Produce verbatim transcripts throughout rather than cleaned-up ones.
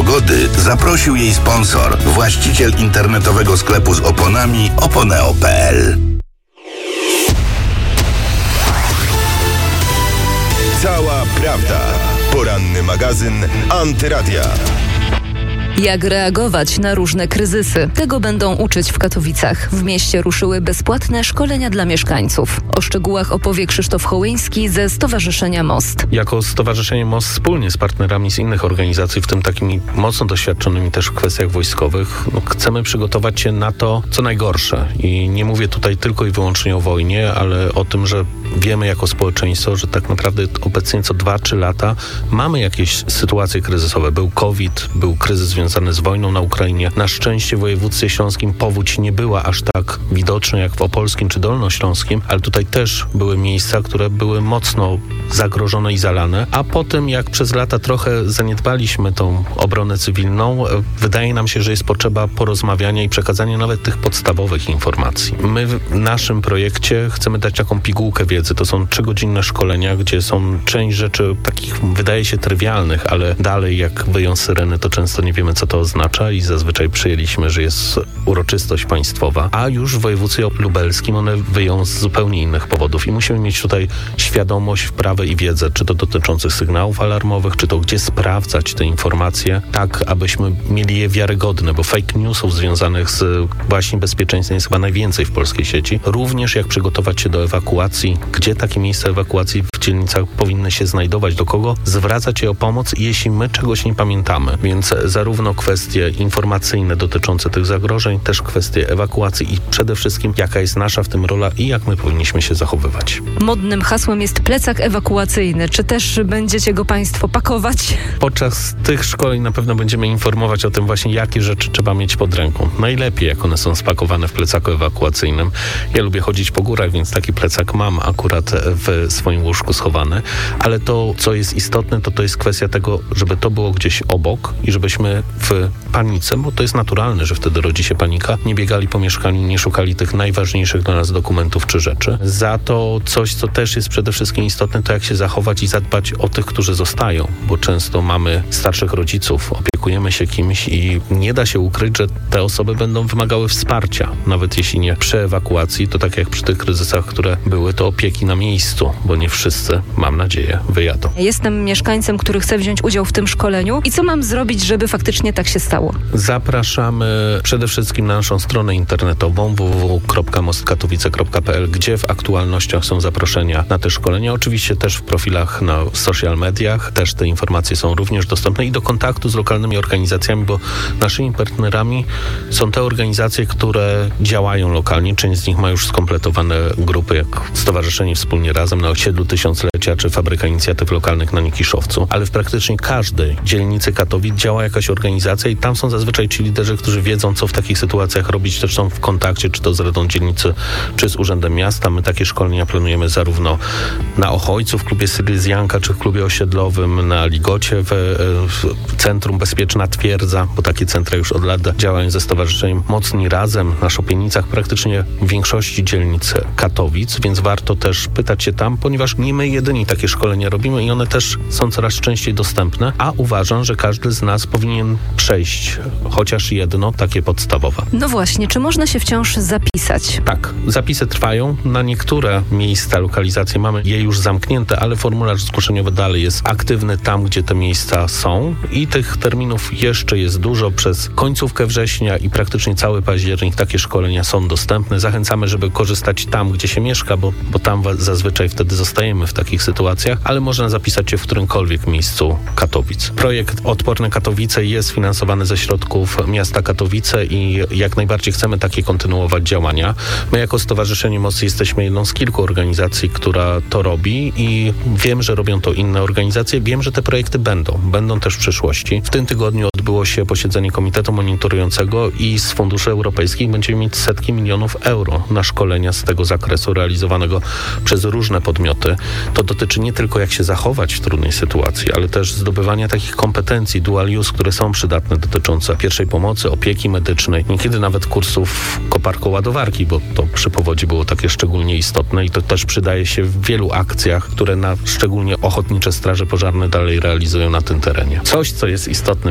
pogody zaprosił jej sponsor, właściciel internetowego sklepu z oponami oponeo kropka p l. Cała prawda. Poranny magazyn Antyradia. Jak reagować na różne kryzysy? Tego będą uczyć w Katowicach. W mieście ruszyły bezpłatne szkolenia dla mieszkańców. O szczegółach opowie Krzysztof Hołyński ze Stowarzyszenia Most. Jako Stowarzyszenie Most wspólnie z partnerami z innych organizacji, w tym takimi mocno doświadczonymi też w kwestiach wojskowych, no, chcemy przygotować się na to, co najgorsze. I nie mówię tutaj tylko i wyłącznie o wojnie, ale o tym, że wiemy jako społeczeństwo, że tak naprawdę obecnie co dwa trzy lata mamy jakieś sytuacje kryzysowe. Był COVID, był kryzys związany z wojną na Ukrainie. Na szczęście w województwie śląskim powódź nie była aż tak widoczna jak w opolskim czy dolnośląskim, ale tutaj też były miejsca, które były mocno zagrożone i zalane. A po tym, jak przez lata trochę zaniedbaliśmy tą obronę cywilną, wydaje nam się, że jest potrzeba porozmawiania i przekazania nawet tych podstawowych informacji. My w naszym projekcie chcemy dać taką pigułkę wiedzy. To są trzygodzinne szkolenia, gdzie są część rzeczy takich, wydaje się, trywialnych, ale dalej jak wyją syreny, to często nie wiemy, co to oznacza i zazwyczaj przyjęliśmy, że jest uroczystość państwowa, a już w województwie lubelskim one wyją z zupełnie innych powodów i musimy mieć tutaj świadomość, wprawę i wiedzę, czy to dotyczących sygnałów alarmowych, czy to gdzie sprawdzać te informacje, tak abyśmy mieli je wiarygodne, bo fake newsów związanych z właśnie bezpieczeństwem jest chyba najwięcej w polskiej sieci. Również jak przygotować się do ewakuacji, gdzie takie miejsca ewakuacji w dzielnicach powinny się znajdować, do kogo zwracać się o pomoc, jeśli my czegoś nie pamiętamy. Więc zarówno kwestie informacyjne dotyczące tych zagrożeń, też kwestie ewakuacji i przede wszystkim jaka jest nasza w tym rola i jak my powinniśmy się zachowywać. Modnym hasłem jest plecak ewakuacyjny. Czy też będziecie go Państwo pakować? Podczas tych szkoleń na pewno będziemy informować o tym właśnie, jakie rzeczy trzeba mieć pod ręką. Najlepiej, jak one są spakowane w plecaku ewakuacyjnym. Ja lubię chodzić po górach, więc taki plecak mam akurat w swoim łóżku schowany, ale to, co jest istotne, to to jest kwestia tego, żeby to było gdzieś obok i żebyśmy w panice, bo to jest naturalne, że wtedy rodzi się panika, nie biegali po mieszkaniu, nie szukali tych najważniejszych dla nas dokumentów czy rzeczy. Za to coś, co też jest przede wszystkim istotne, to jak się zachować i zadbać o tych, którzy zostają, bo często mamy starszych rodziców, opiekujemy się kimś i nie da się ukryć, że te osoby będą wymagały wsparcia, nawet jeśli nie przy ewakuacji, to tak jak przy tych kryzysach, które były, to opieki na miejscu, bo nie wszyscy, mam nadzieję, wyjadą. Jestem mieszkańcem, który chce wziąć udział w tym szkoleniu i co mam zrobić, żeby faktycznie tak się stało? Zapraszamy przede wszystkim na naszą stronę internetową w w w kropka most katowice kropka p l, gdzie w aktualnościach są zaproszenia na te szkolenia. Oczywiście też w profilach na social mediach, też te informacje są również dostępne i do kontaktu z lokalnymi organizacjami, bo naszymi partnerami są te organizacje, które działają lokalnie. Część z nich ma już skompletowane grupy, jak Stowarzyszenie Wspólnie Razem na osiedlu Tysiąclecia, czy Fabryka Inicjatyw Lokalnych na Nikiszowcu. Ale w praktycznie każdej dzielnicy Katowic działa jakaś organizacja i tam są zazwyczaj ci liderzy, którzy wiedzą, co w takich sytuacjach robić, też są w kontakcie, czy to z Radą Dzielnicy, czy z Urzędem Miasta. My takie szkolenia planujemy zarówno na Ochojcu, w klubie Syryzjanka, czy w klubie osiedlowym, na Ligocie, w, w Centrum Bezpieczna Twierdza, bo takie centra już od lat działają ze Stowarzyszeniem Mocni Razem, na Szopienicach, praktycznie w większości dzielnic Katowic, więc warto też pytać się tam, ponieważ nie my jedyni takie szkolenia robimy i one też są coraz częściej dostępne, a uważam, że każdy z nas powinien przejść chociaż jedno takie podstawowe. No właśnie, czy można się wciąż zapisać? Tak, zapisy trwają. Na niektóre miejsca, lokalizacje mamy je już zamknięte, ale formularz zgłoszeniowy dalej jest aktywny tam, gdzie te miejsca są i tych terminów jeszcze jest dużo. Przez końcówkę września i praktycznie cały październik takie szkolenia są dostępne. Zachęcamy, żeby korzystać tam, gdzie się mieszka, bo, bo tam zazwyczaj wtedy zostajemy w takich sytuacjach, ale można zapisać się w którymkolwiek miejscu Katowic. Projekt Odporne Katowice jest finansowany ze środków miasta Katowice i jak najbardziej chcemy takie kontynuować działania. My jako Stowarzyszenie Most jesteśmy jedną z kilku organizacji, która to robi i wiem, że robią to inne organizacje. Wiem, że te projekty będą. Będą też w przyszłości. W tym tygodniu odbyło się posiedzenie Komitetu Monitorującego i z funduszy europejskich będziemy mieć setki milionów euro na szkolenia z tego zakresu realizowanego przez różne podmioty. To dotyczy nie tylko jak się zachować w trudnej sytuacji, ale też zdobywania takich kompetencji dual use, które są przydatne, dotyczące pierwszej pomocy, opieki medycznej, niekiedy nawet kursów koparko-ładowarki, bo to przy powodzi było takie szczególnie istotne i to też przydaje się w wielu akcjach, które na szczególnie ochotnicze straże pożarne dalej realizują na tym terenie. Coś, co jest istotne szczególnie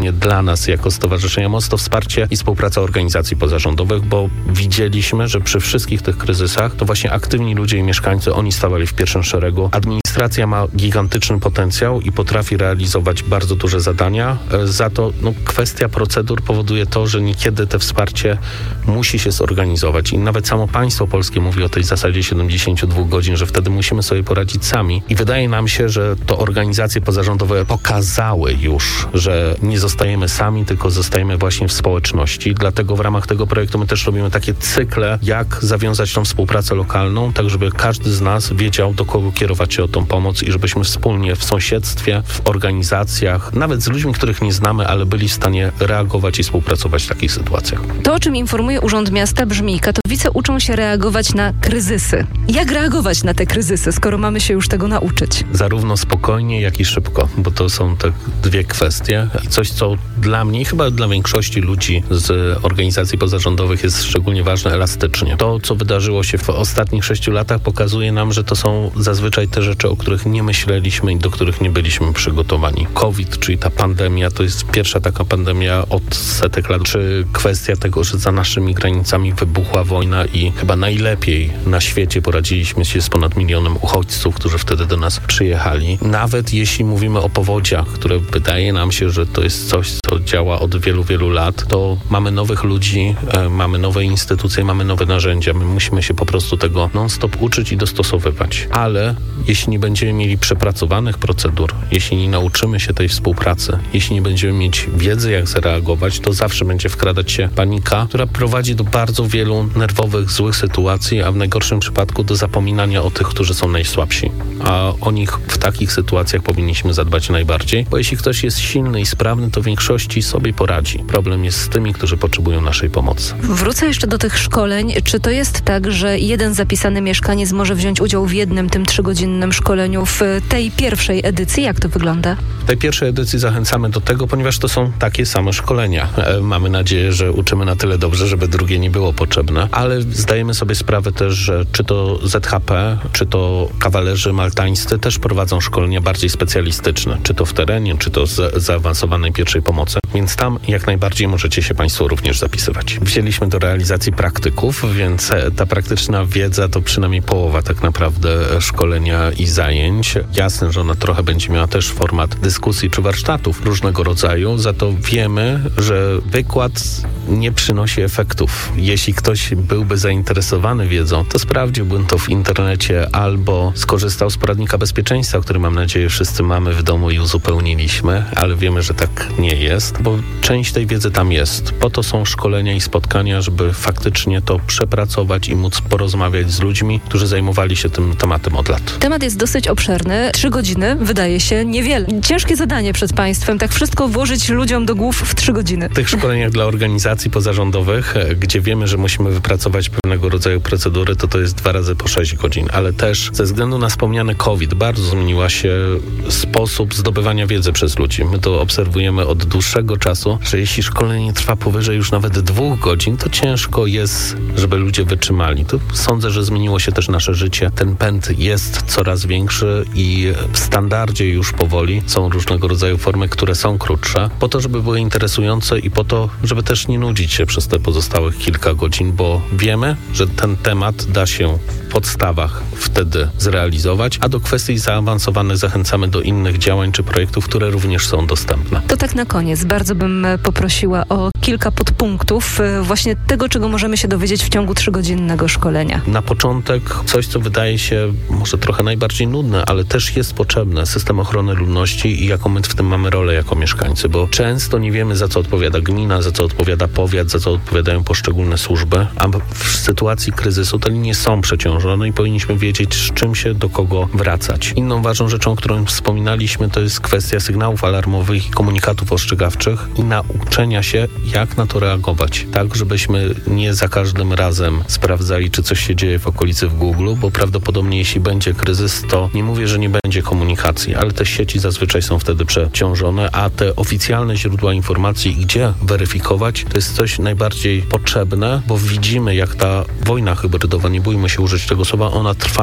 szczególnie dla nas jako Stowarzyszenia M O S, to wsparcie i współpraca organizacji pozarządowych, bo widzieliśmy, że przy wszystkich tych kryzysach to właśnie aktywni ludzie i mieszkańcy, oni stawali w pierwszym szeregu. Administracja ma gigantyczny potencjał i potrafi realizować bardzo duże zadania. Za to no, kwestia procedur powoduje to, że niekiedy te wsparcie musi się zorganizować i nawet samo państwo polskie mówi o tej zasadzie siedemdziesiąt dwa godzin, że wtedy musimy sobie poradzić sami. I wydaje nam się, że to organizacje pozarządowe pokazały już, że nie zostajemy sami, tylko zostajemy właśnie w społeczności. Dlatego w ramach tego projektu my też robimy takie cykle, jak zawiązać tą współpracę lokalną, tak żeby każdy z nas wiedział, do kogo kierować się o tą pomoc i żebyśmy wspólnie w sąsiedztwie, w organizacjach, nawet z ludźmi, których nie znamy, ale byli w stanie reagować i współpracować w takich sytuacjach. To, o czym informuje Urząd Miasta, brzmi: Katowice uczą się reagować na kryzysy. Jak reagować na te kryzysy, skoro mamy się już tego nauczyć? Zarówno spokojnie, jak i szybko, bo to są te dwie kwestie. I coś, co dla mnie, chyba dla większości ludzi z organizacji pozarządowych jest szczególnie ważne, elastycznie. To, co wydarzyło się w ostatnich sześciu latach, pokazuje nam, że to są zazwyczaj te rzeczy, o których nie myśleliśmy i do których nie byliśmy przygotowani. COVID, czyli ta pandemia, to jest pierwsza taka pandemia od setek lat, czy kwestia tego, że za naszymi granicami wybuchła wojna i chyba najlepiej na świecie poradziliśmy się z ponad milionem uchodźców, którzy wtedy do nas przyjechali. Nawet jeśli mówimy o powodziach, które wydaje nam się, że to jest coś, co działa od wielu, wielu lat, to mamy nowych ludzi, e, mamy nowe instytucje, mamy nowe narzędzia. My musimy się po prostu tego non-stop uczyć i dostosowywać. Ale jeśli nie będziemy mieli przepracowanych procedur, jeśli nie nauczymy się tej współpracy, jeśli nie będziemy mieć wiedzy, jak zareagować, to zawsze będzie wkradać się panika, która prowadzi do bardzo wielu nerwowych, złych sytuacji, a w najgorszym przypadku do zapominania o tych, którzy są najsłabsi. A o nich w takich sytuacjach powinniśmy zadbać najbardziej, bo jeśli ktoś jest silny i sprawny, to w większości sobie poradzi. Problem jest z tymi, którzy potrzebują naszej pomocy. Wrócę jeszcze do tych szkoleń. Czy to jest tak, że jeden zapisany mieszkaniec może wziąć udział w jednym tym trzygodzinnym szkoleniu w tej pierwszej edycji? Jak to wygląda? W tej pierwszej edycji zachęcamy do tego, ponieważ to są takie same szkolenia. E, mamy nadzieję, że uczymy na tyle dobrze, żeby drugie nie było potrzebne, ale zdajemy sobie sprawę też, że czy to Z H P, czy to kawalerzy maltańscy też prowadzą szkolenia bardziej specjalistyczne, czy to w terenie, czy to z zaawansowanej pierwszej pomocy, więc tam jak najbardziej możecie się Państwo również zapisywać. Wzięliśmy do realizacji praktyków, więc ta praktyczna wiedza to przynajmniej połowa tak naprawdę szkolenia i zajęć. Jasne, że ona trochę będzie miała też format dyskusji czy warsztatów różnego rodzaju, za to wiemy, że wykład nie przynosi efektów. Jeśli ktoś byłby zainteresowany wiedzą, to sprawdziłbym to w internecie albo skorzystał z poradnika bezpieczeństwa, który mam nadzieję wszyscy mamy w domu i uzupełniliśmy, ale wiemy, że tak nie jest, bo część tej wiedzy tam jest. Po to są szkolenia i spotkania, żeby faktycznie to przepracować i móc porozmawiać z ludźmi, którzy zajmowali się tym tematem od lat. Temat jest dosyć obszerny. Trzy godziny wydaje się niewiele. Ciężkie zadanie przed Państwem, tak wszystko włożyć ludziom do głów w trzy godziny. W tych szkoleniach dla organizacji pozarządowych, gdzie wiemy, że musimy wypracować pewnego rodzaju procedury, to to jest dwa razy po sześć godzin, ale też ze względu na wspomniany COVID bardzo zmieniła się sposób zdobywania wiedzy przez ludzi. My to obserwujemy od dłuższego czasu, że jeśli szkolenie trwa powyżej już nawet dwóch godzin, to ciężko jest, żeby ludzie wytrzymali. To sądzę, że zmieniło się też nasze życie. Ten pęd jest coraz większy i w standardzie już powoli są różnego rodzaju formy, które są krótsze, po to, żeby były interesujące i po to, żeby też nie nudzić się przez te pozostałych kilka godzin, bo wiemy, że ten temat da się w podstawach wtedy zrealizować, a do kwestii zaawansowanych zachęcamy do innych działań czy projektów, które również są dostępne. To tak na koniec. Bardzo bym poprosiła o kilka podpunktów właśnie tego, czego możemy się dowiedzieć w ciągu trzygodzinnego szkolenia. Na początek coś, co wydaje się może trochę najbardziej nudne, ale też jest potrzebne. System ochrony ludności i jaką my w tym mamy rolę jako mieszkańcy, bo często nie wiemy, za co odpowiada gmina, za co odpowiada powiat, za co odpowiadają poszczególne służby, a w sytuacji kryzysu te linie są przeciążone i powinniśmy wiedzieć, z czym się do kogo wracać. Inną ważną rzeczą, o którą wspominaliśmy, to jest kwestia sygnałów alarmowych i komunikatów ostrzegawczych i nauczenia się, jak na to reagować. Tak, żebyśmy nie za każdym razem sprawdzali, czy coś się dzieje w okolicy w Google, bo prawdopodobnie jeśli będzie kryzys, to nie mówię, że nie będzie komunikacji, ale te sieci zazwyczaj są wtedy przeciążone, a te oficjalne źródła informacji, gdzie weryfikować, to jest coś najbardziej potrzebne, bo widzimy, jak ta wojna hybrydowa, nie bójmy się użyć tego słowa, ona trwa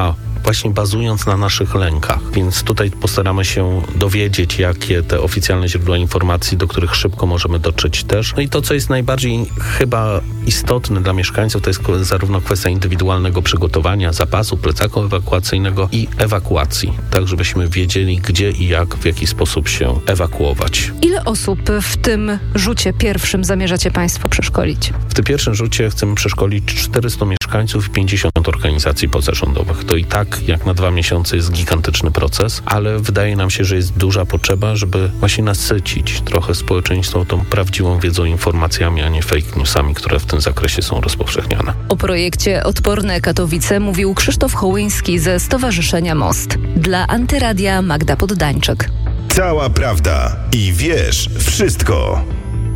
właśnie bazując na naszych lękach. Więc tutaj postaramy się dowiedzieć, jakie te oficjalne źródła informacji, do których szybko możemy dotrzeć też. No i to, co jest najbardziej chyba istotne dla mieszkańców, to jest zarówno kwestia indywidualnego przygotowania, zapasu, plecaku ewakuacyjnego i ewakuacji. Tak, żebyśmy wiedzieli, gdzie i jak, w jaki sposób się ewakuować. Ile osób w tym rzucie pierwszym zamierzacie Państwo przeszkolić? W tym pierwszym rzucie chcemy przeszkolić czterystu mieszkańców i pięćdziesiąt organizacji pozarządowych. To i tak jak na dwa miesiące jest gigantyczny proces, ale wydaje nam się, że jest duża potrzeba, żeby właśnie nasycić trochę społeczeństwo tą prawdziwą wiedzą, informacjami, a nie fake newsami, które w tym zakresie są rozpowszechniane. O projekcie Odporne Katowice mówił Krzysztof Hołyński ze Stowarzyszenia Most. Dla Antyradia Magda Poddańczyk. Cała prawda i wiesz wszystko.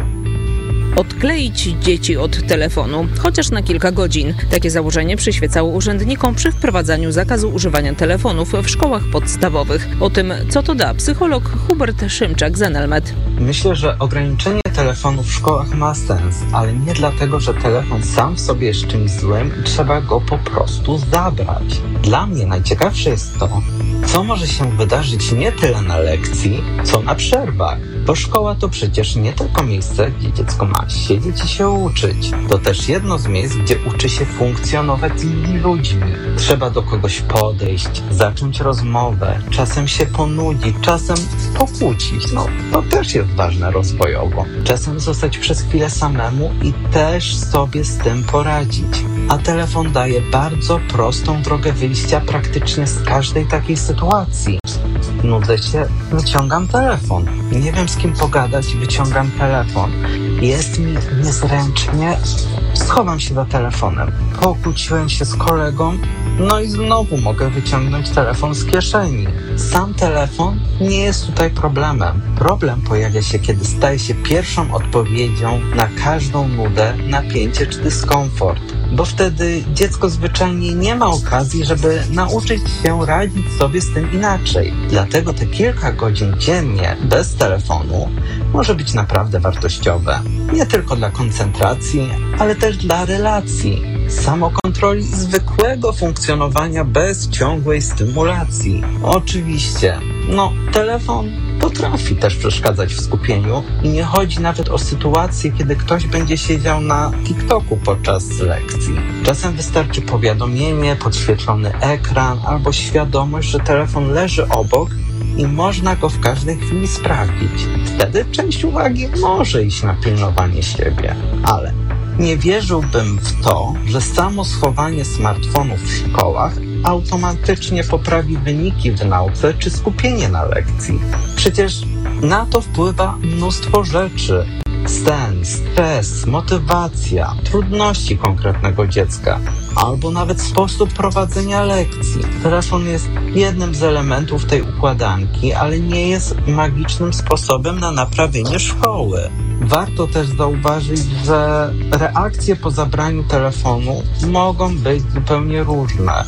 Odkleić dzieci od telefonu, chociaż na kilka godzin. Takie założenie przyświecało urzędnikom przy wprowadzaniu zakazu używania telefonów w szkołach podstawowych. O tym, co to da, psycholog Hubert Szymczak z Enelmet. Myślę, że ograniczenie telefonu w szkołach ma sens, ale nie dlatego, że telefon sam w sobie jest czymś złym i trzeba go po prostu zabrać. Dla mnie najciekawsze jest to, co może się wydarzyć nie tyle na lekcji, co na przerwach. Bo szkoła to przecież nie tylko miejsce, gdzie dziecko ma siedzieć i się uczyć. To też jedno z miejsc, gdzie uczy się funkcjonować z innymi ludźmi. Trzeba do kogoś podejść, zacząć rozmowę, czasem się ponudzić, czasem pokłócić. No, to też jest ważne rozwojowo. Czasem zostać przez chwilę samemu i też sobie z tym poradzić. A telefon daje bardzo prostą drogę wyjścia praktycznie z każdej takiej sytuacji. Nudzę się, wyciągam telefon. Nie wiem z kim pogadać, wyciągam telefon. Jest mi niezręcznie, schowam się za telefonem. Pokłóciłem się z kolegą, no i znowu mogę wyciągnąć telefon z kieszeni. Sam telefon nie jest tutaj problemem. Problem pojawia się, kiedy staje się pierwszą odpowiedzią na każdą nudę, napięcie czy dyskomfort. Bo wtedy dziecko zwyczajnie nie ma okazji, żeby nauczyć się radzić sobie z tym inaczej. Dlatego te kilka godzin dziennie bez telefonu może być naprawdę wartościowe. Nie tylko dla koncentracji, ale też dla relacji, samokontroli i zwykłego funkcjonowania bez ciągłej stymulacji. Oczywiście, no telefon potrafi też przeszkadzać w skupieniu i nie chodzi nawet o sytuację, kiedy ktoś będzie siedział na TikToku podczas lekcji. Czasem wystarczy powiadomienie, podświetlony ekran albo świadomość, że telefon leży obok i można go w każdej chwili sprawdzić. Wtedy część uwagi może iść na pilnowanie siebie, ale nie wierzyłbym w to, że samo schowanie smartfonów w szkołach automatycznie poprawi wyniki w nauce czy skupienie na lekcji. Przecież na to wpływa mnóstwo rzeczy. Sen, stres, motywacja, trudności konkretnego dziecka, albo nawet sposób prowadzenia lekcji. Telefon jest jednym z elementów tej układanki, ale nie jest magicznym sposobem na naprawienie szkoły. Warto też zauważyć, że reakcje po zabraniu telefonu mogą być zupełnie różne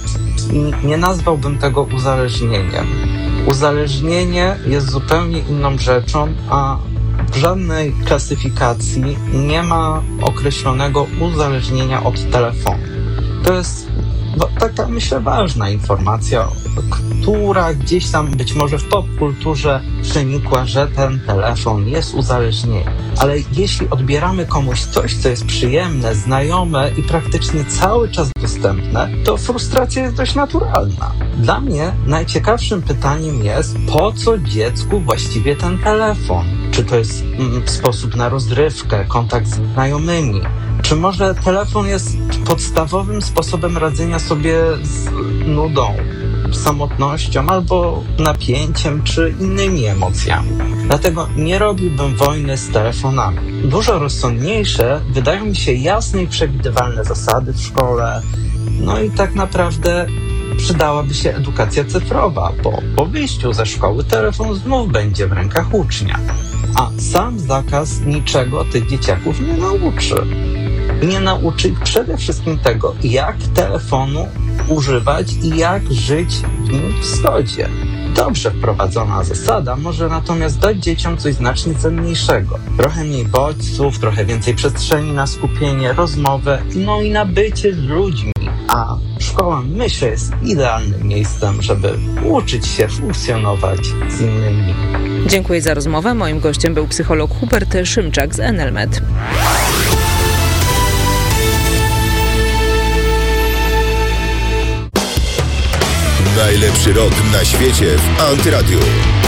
i nie nazwałbym tego uzależnieniem. Uzależnienie jest zupełnie inną rzeczą, a w żadnej klasyfikacji nie ma określonego uzależnienia od telefonu. To jest taka, myślę, ważna informacja, która gdzieś tam być może w popkulturze przenikła, że ten telefon jest uzależnieniem. Ale jeśli odbieramy komuś coś, co jest przyjemne, znajome i praktycznie cały czas dostępne, to frustracja jest dość naturalna. Dla mnie najciekawszym pytaniem jest, po co dziecku właściwie ten telefon? Czy to jest mm, sposób na rozrywkę, kontakt z znajomymi? Czy może telefon jest podstawowym sposobem radzenia sobie z nudą, samotnością albo napięciem czy innymi emocjami? Dlatego nie robiłbym wojny z telefonami. Dużo rozsądniejsze wydają mi się jasne i przewidywalne zasady w szkole. No i tak naprawdę przydałaby się edukacja cyfrowa, bo po wyjściu ze szkoły telefon znów będzie w rękach ucznia. A sam zakaz niczego tych dzieciaków nie nauczy. Nie nauczy ich przede wszystkim tego, jak telefonu używać i jak żyć w nim w zgodzie. Dobrze wprowadzona zasada może natomiast dać dzieciom coś znacznie cenniejszego. Trochę mniej bodźców, trochę więcej przestrzeni na skupienie, rozmowę, no i na bycie z ludźmi. A szkoła, myślę, jest idealnym miejscem, żeby uczyć się funkcjonować z innymi. Dziękuję za rozmowę. Moim gościem był psycholog Hubert Szymczak z Enelmed. Najlepszy rok na świecie w Antyradiu.